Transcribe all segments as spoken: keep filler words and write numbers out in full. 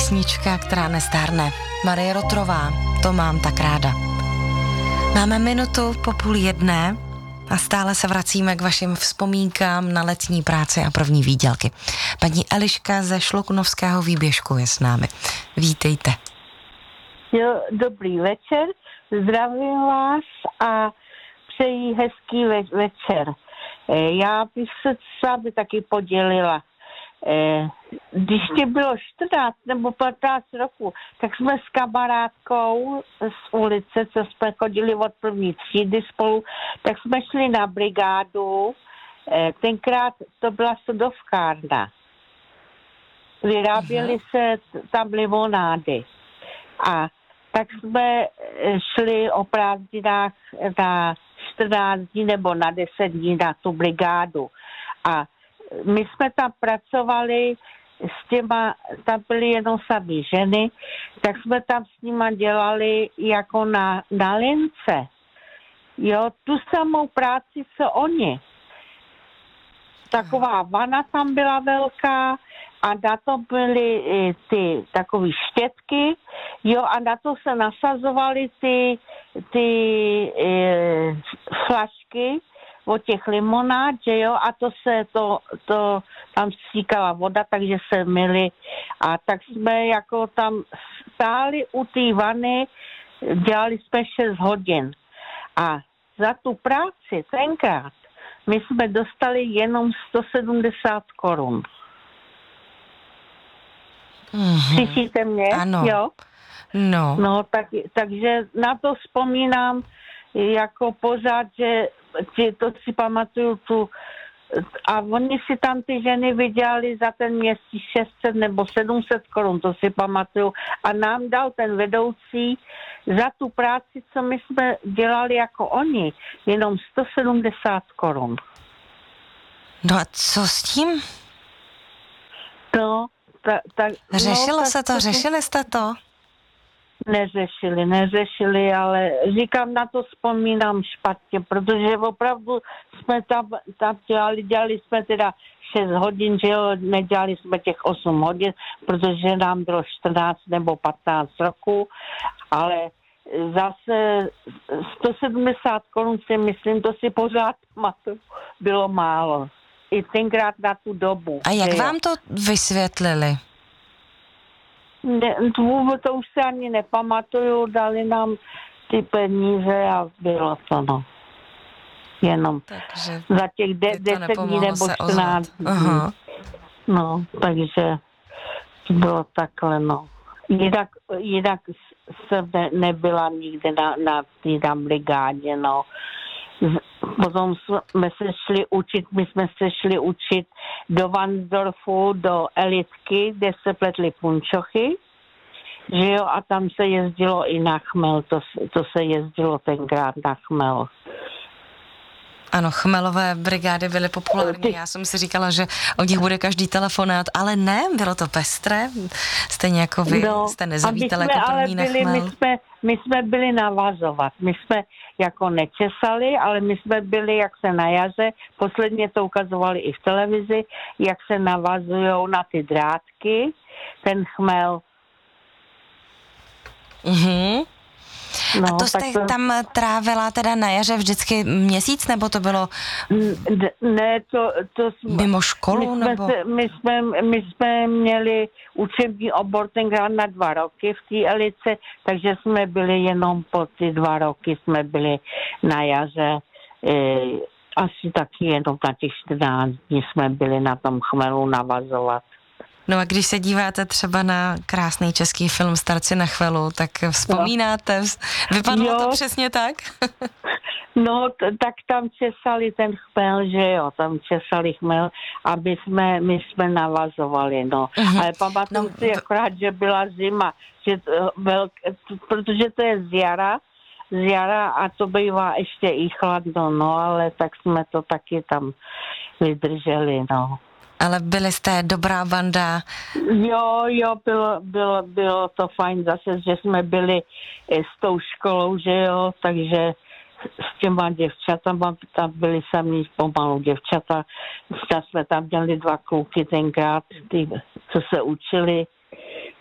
Písnička, která nestárne. Marie Rotrová, To mám tak ráda. Máme minutu po půl jedné a stále se vracíme k vašim vzpomínkám na letní práci a první výdělky. Paní Eliška ze Šluknovského výběžku je s námi. Vítejte. Jo, dobrý večer, zdravím vás a přeji hezký ve- večer. E, já bych se s vámi taky podělila. E, když ti bylo čtrnáct nebo patnáct roku, tak jsme s kamarádkou z ulice, co jsme chodili od první třídy spolu, tak jsme šli na brigádu. E, tenkrát to byla sudovkárna. Vyráběly se tam limonády. A tak jsme šli o prázdninách na čtrnáct dní nebo na deset dní na tu brigádu. A my jsme tam pracovali s těma, tam byly jenom samý ženy, tak jsme tam s nima dělali jako na, na lince. Jo, tu samou práci, co oni. Taková vana tam byla velká a na to byly ty takové štětky, jo, a na to se nasazovaly ty, ty e, flašky od těch limonád, že jo, a to se, to, to tam stříkala voda, takže se myli a tak jsme jako tam stáli u té vany, dělali jsme šest hodin a za tu práci tenkrát my jsme dostali jenom sto sedmdesát korun. Mm-hmm. Slyšíte mě? Ano. Jo? No. No, tak, takže na to vzpomínám jako pořád, že to si pamatuju tu a oni si tam ty ženy vydělali za ten měsíc šest set nebo sedm set korun, to si pamatuju. A nám dal ten vedoucí za tu práci, co my jsme dělali jako oni, jenom sto sedmdesát korun. No a co s tím? No, ta, ta, Řešilo no, se to? Řešili jste to? Neřešili, neřešili, ale říkám, na to vzpomínám špatně, protože opravdu jsme tam, tam dělali, dělali jsme teda šest hodin, že jo, nedělali jsme těch osm hodin, protože nám bylo čtrnáct nebo patnáct roku, ale zase sto sedmdesát korun si myslím, to si pořád pamatuju, bylo málo. I tenkrát na tu dobu. A jak jo. vám to vysvětlili? Ne, vůbec to už se ani nepamatuju, dali nám ty peníze a bylo to, no. Jenom takže za těch de- deset dní nebo čtrnáct dní. No, takže bylo takhle, no. Jinak, jinak jsem ne, nebyla nikde na, na té brigádě, no. Potom jsme se šli učit, my jsme se šli učit do Vansdorfu, do Elitky, kde se pletly punčochy, že jo, a tam se jezdilo i na chmel, to, to se jezdilo tenkrát na chmel. Ano, chmelové brigády byly populární, já jsem si říkala, že o nich bude každý telefonát, ale ne, bylo to pestré, stejně jako vy no, jste nezavítali jako první na chmel. My jsme, my jsme byli navazovat, my jsme jako nečesali, ale my jsme byli, jak se na jaře, posledně to ukazovali i v televizi, jak se navazujou na ty drátky, ten chmel. Mhm. No, a to jste to... tam trávila teda na jaře vždycky měsíc, nebo to bylo ne, to, to jsme, mimo školu? My jsme, nebo? Se, my, jsme, my jsme měli učební obor tenkrát na dva roky v té Elice, takže jsme byli jenom po ty dva roky, jsme byli na jaře, e, asi taky jenom na těch čtrnáct dní jsme byli na tom chmelu navazovat. No a když se díváte třeba na krásný český film Starci na chvelu, tak vzpomínáte, vypadalo jo. to přesně tak? No, t- tak tam česali ten chmel, že jo, tam česali chmel a my jsme, my jsme navazovali, no. Uh-huh. Ale pamatuju no, si akorát, že byla zima, že velk, protože to je z jara, z jara a to bývá ještě i chladno, no, ale tak jsme to taky tam vydrželi, no. Ale byli jste dobrá banda. Jo, jo, bylo, bylo, bylo to fajn zase, že jsme byli s tou školou, že jo, takže s těma děvčatama, tam byli sami pomalu děvčata, jsme tam měli dva kluky tenkrát, ty, co se učili,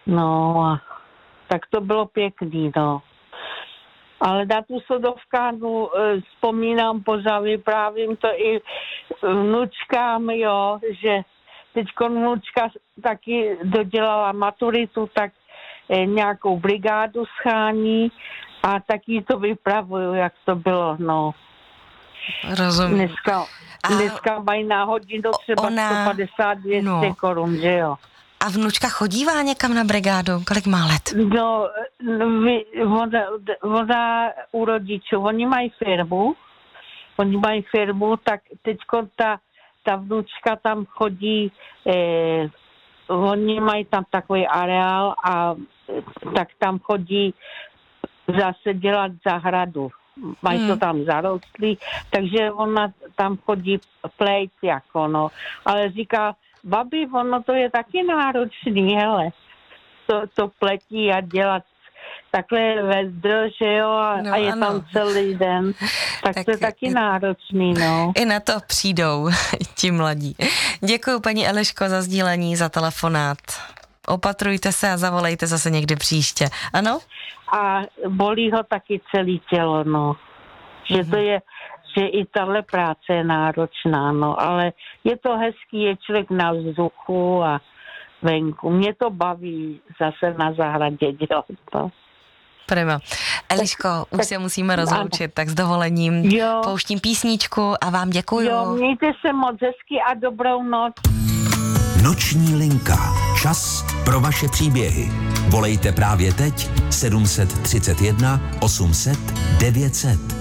No a tak to bylo pěkný, no. Ale na tu sodovkánu e, vzpomínám pořád, vyprávím to i vnučkám, jo, že teďko vnučka taky dodělala maturitu, tak e, nějakou brigádu schání a taky to vypravuju, jak to bylo, no. Rozumím. Dneska, dneska mají na hodinu třeba ona, sto padesát dvě stě no. korun, že jo. A vnučka chodívá někam na brigádu? Kolik má let? No, vy, ona, ona u rodičů, oni mají firmu, oni mají firmu, tak teďko ta, ta vnučka tam chodí, eh, oni mají tam takový areál a tak tam chodí zase dělat zahradu. Mají hmm. to tam zarostlý, takže ona tam chodí plejt jako, no. Ale říká, babi, ono to je taky náročný, hele. To, to pletí a dělat takhle vedro, že jo, a, no, a je ano. tam celý den. Tak, tak to je taky náročný, no. I na to přijdou ti mladí. Děkuji, paní Eliško, za sdílení, za telefonát. Opatrujte se a zavolejte zase někdy příště. Ano? A bolí ho taky celé tělo, no. Že mm-hmm. to je, že i tahle práce je náročná, no, ale je to hezký, je člověk na vzduchu a venku. Mě to baví zase na zahradě dělat to. Prima. Eliško, tak, už tak, se musíme rozloučit, ano. tak s dovolením jo. pouštím písničku a vám děkuju. Jo, mějte se moc hezky a dobrou noc. Noční linka. Čas pro vaše příběhy. Volejte právě teď sedm set třicet jedna osm set devět set.